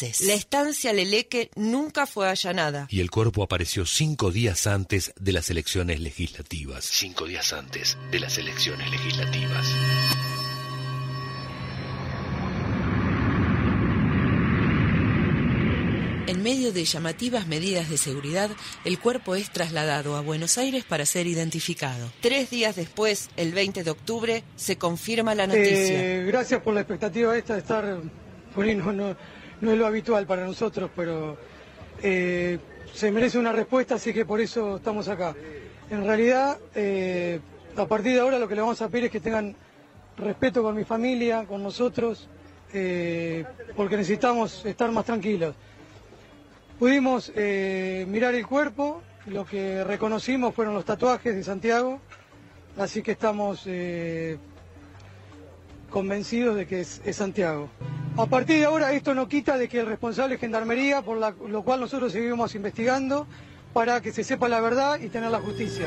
meses. La estancia Leleque nunca fue allanada. Y el cuerpo apareció 5 días antes de las elecciones legislativas. 5 días antes de las elecciones legislativas. En medio de llamativas medidas de seguridad, el cuerpo es trasladado a Buenos Aires para ser identificado. 3 días después, el 20 de octubre, se confirma la noticia. Gracias por la expectativa esta de estar, por ahí no es lo habitual para nosotros, pero se merece una respuesta, así que por eso estamos acá. En realidad, a partir de ahora lo que le vamos a pedir es que tengan respeto con mi familia, con nosotros, porque necesitamos estar más tranquilos. Pudimos mirar el cuerpo, lo que reconocimos fueron los tatuajes de Santiago, así que estamos convencidos de que es Santiago. A partir de ahora esto no quita de que el responsable es Gendarmería, por lo cual nosotros seguimos investigando para que se sepa la verdad y tener la justicia.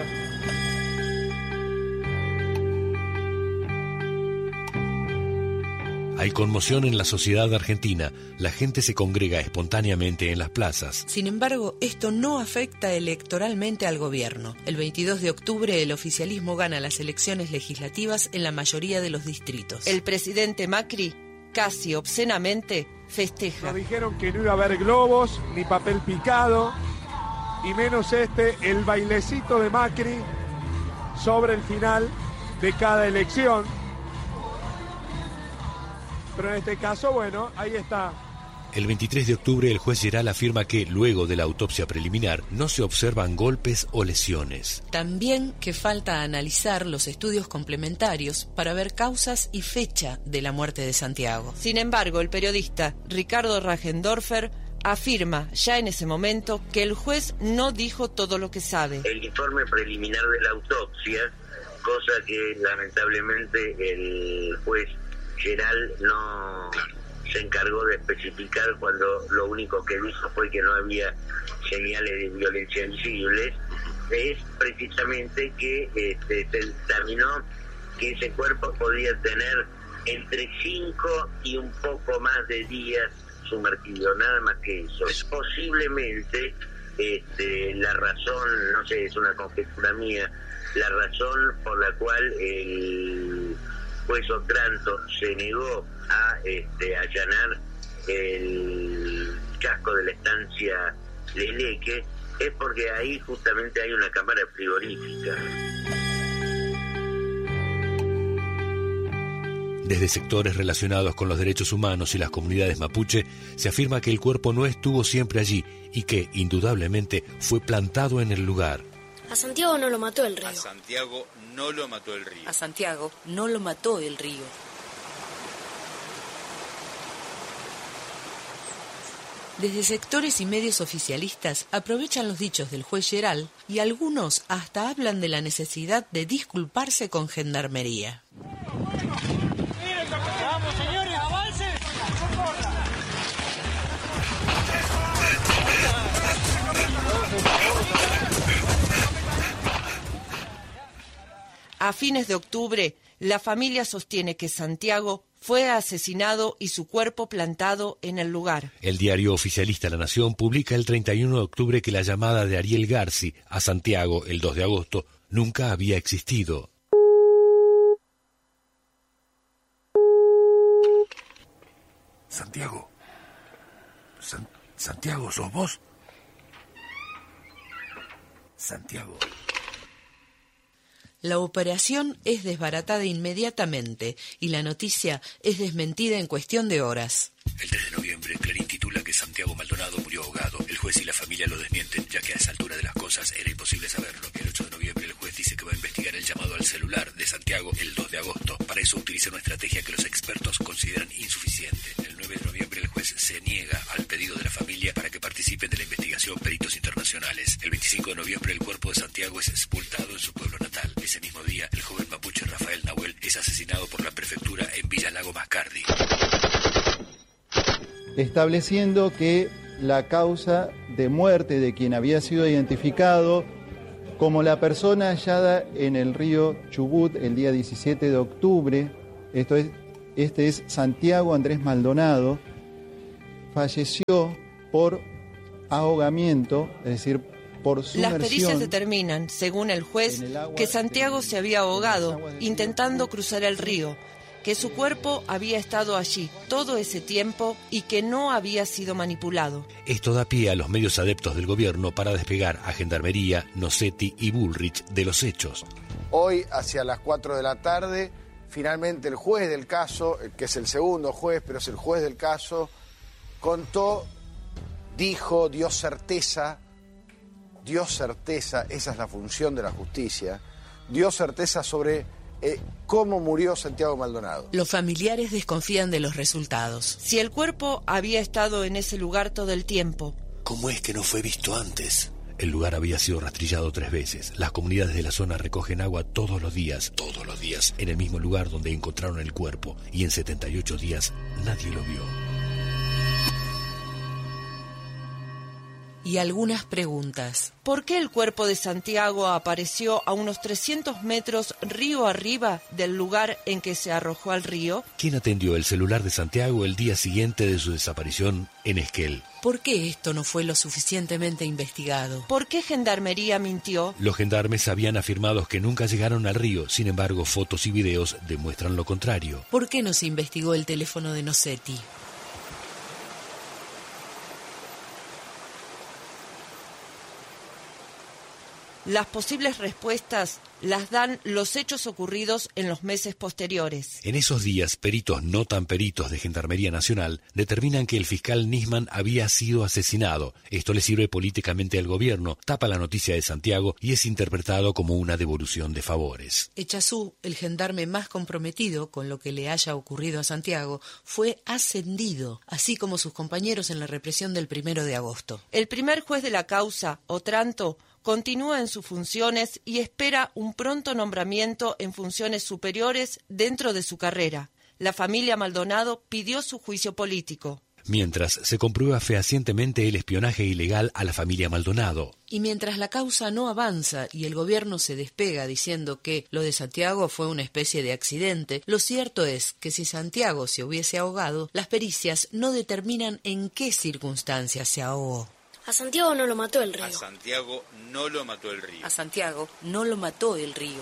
Hay conmoción en la sociedad argentina. La gente se congrega espontáneamente en las plazas. Sin embargo, esto no afecta electoralmente al gobierno. El 22 de octubre el oficialismo gana las elecciones legislativas en la mayoría de los distritos. El presidente Macri, casi obscenamente, festeja. Nos dijeron que no iba a haber globos, ni papel picado, y menos el bailecito de Macri sobre el final de cada elección. Pero en este caso, bueno, ahí está. El 23 de octubre el juez Geral afirma que, luego de la autopsia preliminar, no se observan golpes o lesiones. También que falta analizar los estudios complementarios para ver causas y fecha de la muerte de Santiago. Sin embargo, el periodista Ricardo Rajendorfer afirma ya en ese momento que el juez no dijo todo lo que sabe. El informe preliminar de la autopsia, cosa que lamentablemente el juez Geral no se encargó de especificar cuando lo único que dijo fue que no había señales de violencia visibles, es precisamente que se determinó que ese cuerpo podía tener entre 5 y un poco más de días sumergido, nada más que eso. Es posiblemente la razón, no sé, es una conjetura mía, la razón por la cual el juez Otranto se negó a allanar el casco de la estancia Leleque es porque ahí justamente hay una cámara frigorífica. Desde sectores relacionados con los derechos humanos y las comunidades mapuche, se afirma que el cuerpo no estuvo siempre allí y que, indudablemente, fue plantado en el lugar. A Santiago no lo mató el río. A Santiago no lo mató el río. A Santiago no lo mató el río. Desde sectores y medios oficialistas aprovechan los dichos del juez Geral y algunos hasta hablan de la necesidad de disculparse con Gendarmería. ¡Vamos, señores, avance! A fines de octubre, la familia sostiene que Santiago fue asesinado y su cuerpo plantado en el lugar. El diario oficialista La Nación publica el 31 de octubre que la llamada de Ariel Garci a Santiago el 2 de agosto nunca había existido. Santiago. Santiago, ¿sos vos? Santiago. La operación es desbaratada inmediatamente y la noticia es desmentida en cuestión de horas. El 3 de noviembre, Clarín titula que Santiago Maldonado murió ahogado. El juez y la familia lo desmienten, ya que a esa altura de las cosas era imposible saberlo. El 8 de noviembre, el juez dice que va a investigar el llamado al celular de Santiago el 2 de agosto. Para eso utiliza una estrategia que los expertos consideran insuficiente. El 9 de noviembre, el juez se niega al pedido de la familia para que participen de la investigación peritos internacionales. El 25 de noviembre, el cuerpo de Santiago es sepultado en su pueblo natal. Ese mismo día, el joven mapuche Rafael Nahuel es asesinado por la prefectura en Villa Lago Mascardi. Estableciendo que la causa de muerte de quien había sido identificado como la persona hallada en el río Chubut el día 17 de octubre, este es Santiago Andrés Maldonado, falleció por ahogamiento, es decir, por sumersión. Las pericias determinan, según el juez, que Santiago se había ahogado intentando cruzar el río, que su cuerpo había estado allí todo ese tiempo y que no había sido manipulado. Esto da pie a los medios adeptos del gobierno para despegar a Gendarmería, Nosetti y Bullrich de los hechos. Hoy, hacia las 4 de la tarde, finalmente el juez del caso, que es el segundo juez, pero es el juez del caso, contó, dijo, dio certeza, esa es la función de la justicia, dio certeza sobre cómo murió Santiago Maldonado. Los familiares desconfían de los resultados. Si el cuerpo había estado en ese lugar todo el tiempo, ¿cómo es que no fue visto antes? El lugar había sido rastrillado 3 veces. Las comunidades de la zona recogen agua todos los días, en el mismo lugar donde encontraron el cuerpo, y en 78 días nadie lo vio. Y algunas preguntas. ¿Por qué el cuerpo de Santiago apareció a unos 300 metros río arriba del lugar en que se arrojó al río? ¿Quién atendió el celular de Santiago el día siguiente de su desaparición en Esquel? ¿Por qué esto no fue lo suficientemente investigado? ¿Por qué Gendarmería mintió? Los gendarmes habían afirmado que nunca llegaron al río, sin embargo, fotos y videos demuestran lo contrario. ¿Por qué no se investigó el teléfono de Nosetti? Las posibles respuestas las dan los hechos ocurridos en los meses posteriores. En esos días, peritos no tan peritos de Gendarmería Nacional determinan que el fiscal Nisman había sido asesinado. Esto le sirve políticamente al gobierno, tapa la noticia de Santiago y es interpretado como una devolución de favores. Echazú, el gendarme más comprometido con lo que le haya ocurrido a Santiago, fue ascendido, así como sus compañeros en la represión del 1 de agosto. El primer juez de la causa, Otranto, continúa en sus funciones y espera un pronto nombramiento en funciones superiores dentro de su carrera. La familia Maldonado pidió su juicio político. Mientras se comprueba fehacientemente el espionaje ilegal a la familia Maldonado. Y mientras la causa no avanza y el gobierno se despega diciendo que lo de Santiago fue una especie de accidente, lo cierto es que si Santiago se hubiese ahogado, las pericias no determinan en qué circunstancias se ahogó. A Santiago no lo mató el río. A Santiago no lo mató el río. A Santiago no lo mató el río.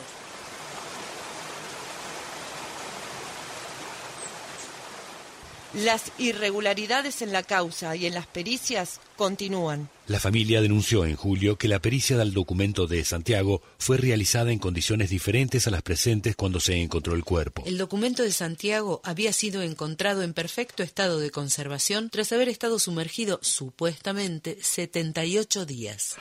Las irregularidades en la causa y en las pericias continúan. La familia denunció en julio que la pericia del documento de Santiago fue realizada en condiciones diferentes a las presentes cuando se encontró el cuerpo. El documento de Santiago había sido encontrado en perfecto estado de conservación tras haber estado sumergido, supuestamente, 78 días.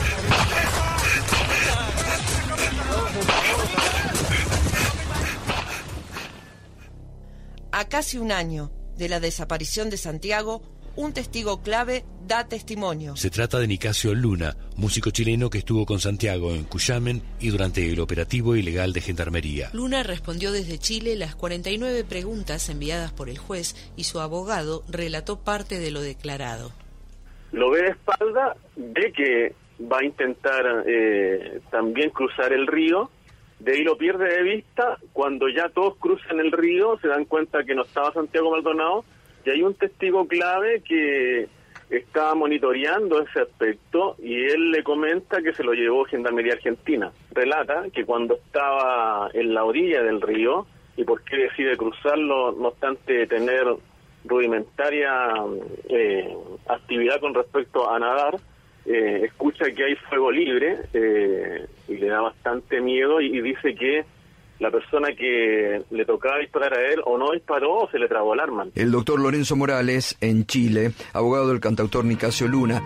A casi un año de la desaparición de Santiago, un testigo clave da testimonio. Se trata de Nicasio Luna, músico chileno que estuvo con Santiago en Cuyamen y durante el operativo ilegal de Gendarmería. Luna respondió desde Chile las 49 preguntas enviadas por el juez y su abogado relató parte de lo declarado. Lo ve de espalda, ve que va a intentar también cruzar el río. De ahí lo pierde de vista. Cuando ya todos cruzan el río, se dan cuenta que no estaba Santiago Maldonado, y hay un testigo clave que estaba monitoreando ese aspecto, y él le comenta que se lo llevó Gendarmería Argentina. Relata que cuando estaba en la orilla del río, y por qué decide cruzarlo, no obstante tener rudimentaria actividad con respecto a nadar, escucha que hay fuego libre y le da bastante miedo y dice que la persona que le tocaba disparar a él o no disparó o se le trabó el arma. El doctor Lorenzo Morales, en Chile, abogado del cantautor Nicasio Luna.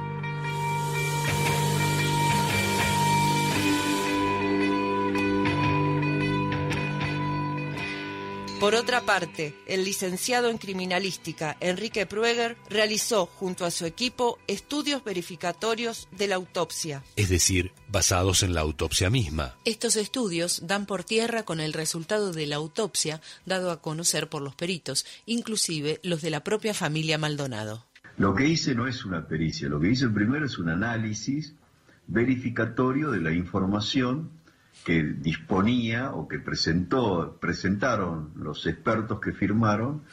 Por otra parte, el licenciado en criminalística Enrique Prueger realizó junto a su equipo estudios verificatorios de la autopsia. Es decir, basados en la autopsia misma. Estos estudios dan por tierra con el resultado de la autopsia dado a conocer por los peritos, inclusive los de la propia familia Maldonado. Lo que hice no es una pericia, lo que hice primero es un análisis verificatorio de la información que disponía o que presentaron los expertos que firmaron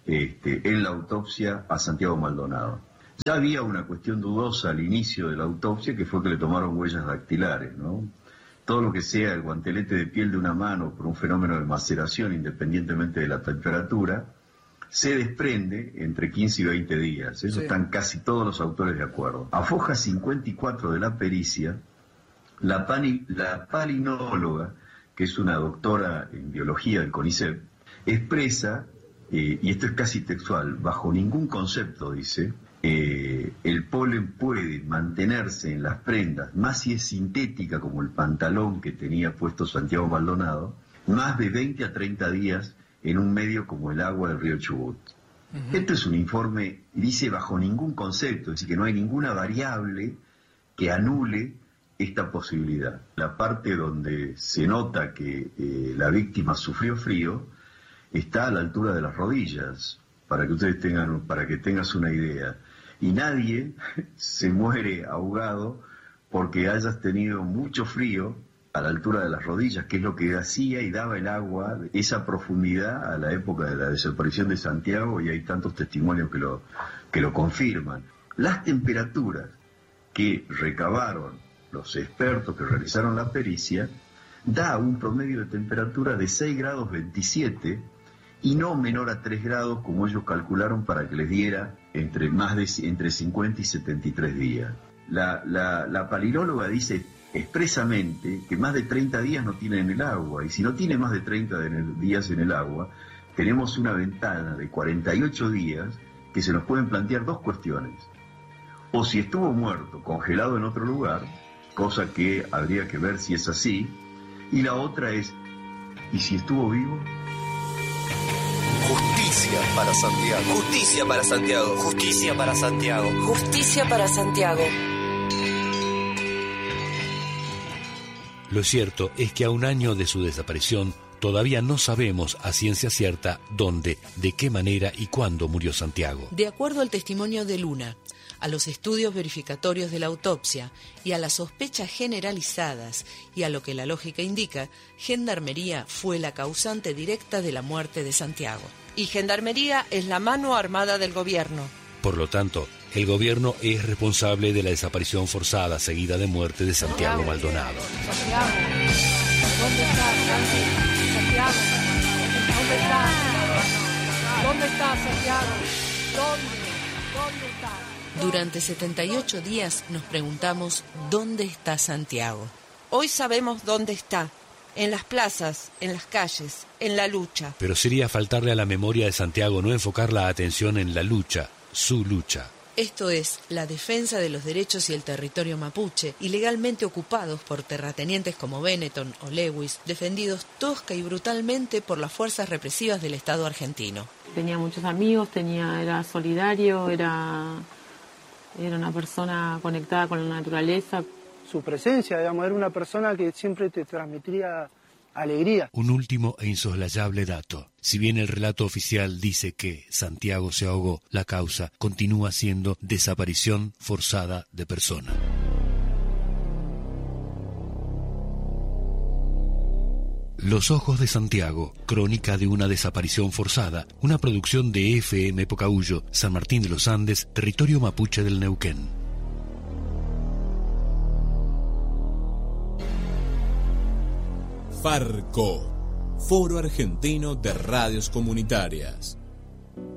en la autopsia a Santiago Maldonado. Ya había una cuestión dudosa al inicio de la autopsia, que fue que le tomaron huellas dactilares, ¿no? Todo lo que sea el guantelete de piel de una mano por un fenómeno de maceración, independientemente de la temperatura, se desprende entre 15 y 20 días. Eso están casi todos los autores de acuerdo. A foja 54 de la pericia, la palinóloga, que es una doctora en biología del CONICET, expresa, y esto es casi textual, bajo ningún concepto, dice, el polen puede mantenerse en las prendas, más si es sintética como el pantalón que tenía puesto Santiago Maldonado, más de 20 a 30 días en un medio como el agua del río Chubut. Este es un informe, dice bajo ningún concepto, es decir, que no hay ninguna variable que anule esta posibilidad. La parte donde se nota que la víctima sufrió frío está a la altura de las rodillas, para que ustedes tengas una idea. Y nadie se muere ahogado porque hayas tenido mucho frío a la altura de las rodillas, que es lo que hacía y daba el agua, esa profundidad a la época de la desaparición de Santiago, y hay tantos testimonios que lo confirman. Las temperaturas que recabaron los expertos que realizaron la pericia da un promedio de temperatura de 6 grados 27 y no menor a 3 grados como ellos calcularon para que les diera entre 50 y 73 días. La palinóloga dice expresamente que más de 30 días no tiene en el agua, y si no tiene más de 30 días en el agua, tenemos una ventana de 48 días que se nos pueden plantear dos cuestiones: o si estuvo muerto, congelado en otro lugar, cosa que habría que ver si es así, y la otra es, ¿y si estuvo vivo? Justicia para Santiago. Justicia para Santiago. Justicia para Santiago. Justicia para Santiago. Lo cierto es que a un año de su desaparición todavía no sabemos a ciencia cierta dónde, de qué manera y cuándo murió Santiago. De acuerdo al testimonio de Luna, a los estudios verificatorios de la autopsia y a las sospechas generalizadas y a lo que la lógica indica, Gendarmería fue la causante directa de la muerte de Santiago. Y Gendarmería es la mano armada del gobierno. Por lo tanto, el gobierno es responsable de la desaparición forzada seguida de muerte de Santiago Maldonado. Santiago, ¿dónde está Santiago? ¿Dónde está? ¿Dónde está Santiago? ¿Dónde está? Durante 78 días nos preguntamos ¿dónde está Santiago? Hoy sabemos dónde está. En las plazas, en las calles, en la lucha. Pero sería faltarle a la memoria de Santiago no enfocar la atención en la lucha, su lucha. Esto es, la defensa de los derechos y el territorio mapuche, ilegalmente ocupados por terratenientes como Benetton o Lewis, defendidos tosca y brutalmente por las fuerzas represivas del Estado argentino. Tenía muchos amigos, era solidario, era una persona conectada con la naturaleza. Su presencia, digamos, era una persona que siempre te transmitía alegría. Un último e insoslayable dato. Si bien el relato oficial dice que Santiago se ahogó, la causa continúa siendo desaparición forzada de persona. Los ojos de Santiago, crónica de una desaparición forzada, una producción de FM Pocahuyo, San Martín de los Andes, territorio mapuche del Neuquén. Farco, Foro Argentino de Radios Comunitarias.